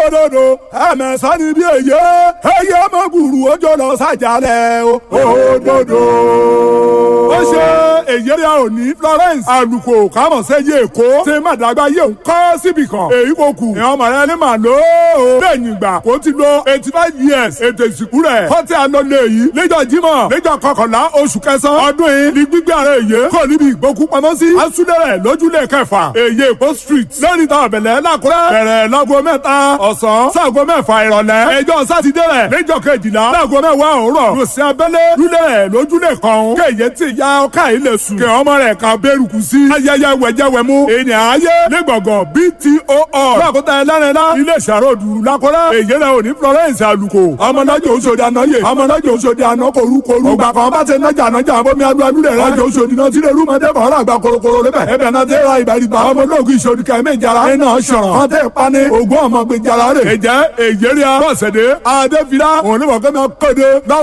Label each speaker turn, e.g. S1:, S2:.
S1: òdòdó ẹ̀mẹ̀sán ni bí èyí ẹyẹ ọmọ gbùrù ojó lọ sàjálẹ̀ òdòdó. ó ṣe èyí rí òní Florence àlùkò kámọ̀sẹ́yẹ èkó ṣe má dàgbà yé ń kọ́ síbì kan èyí kò kù ìyẹn ọmọ rẹ ní màá lò ó. lẹ́yìn ìgbà kó ti lo 85 years ètò ìsìnkú rẹ̀ kọ́tí àlọ́lẹ̀ yìí lẹ́jọ́ Jímọ̀ lẹ́jọ́ kọkànlá oṣù kẹsàn-án ọdún yìí ní gbígbé ara èyí kò níbi ìgbókú pamọ́ sí asúlẹ̀rẹ̀ lójúlẹ̀ kẹfà èyí èkó street lẹ́rìí ta ọ̀bẹ̀lẹ̀ lákúrẹ́ bẹ̀rẹ̀ láago mẹ́ta ọ̀sán sáago mẹ́fà ìrọ̀lẹ́ ẹjọ́ sátidé rẹ̀ lẹ́jọ́ kejìlá láago mẹ́wàá òwúrọ̀ lòsì abẹ́lé lúlẹ̀ lójúlẹ̀ kan kéye tí ya ọkà ilẹ̀ sùn kẹ ọmọ rẹ̀ kan bẹ́rùkù sí ayẹyẹ wẹ̀jẹ̀wẹ̀mú ènìyàn ayé lẹ́gbọ̀ngàn BTOR lákòótá ẹlẹ́rìnlá ilé ìṣàròdù lákọ́rẹ́ èyí rẹ̀ òní Florence àlùkò ọmọlájọ òṣòdì ànáyè ọmọlájọ òṣòdì àná korukoru ọgbà kan bá ti nájà nájà bómi adúládú rẹ̀ rájọ òṣòdì náà tílé rúmọdé bọ̀ọ́rọ̀ àgbà korokoro lébẹ̀ ẹbẹ̀ náà tẹ́ ra ìbàdìbà ọmọlóògùn ìṣòdì kẹ́mí ìjara ẹ̀ náà ṣọ̀rọ̀ wọ́n tẹ́ pani ògùn ọmọ gbẹjara rẹ̀ ẹ̀jẹ̀ èyí rí a bọ́sẹ̀dé adéfìlà òní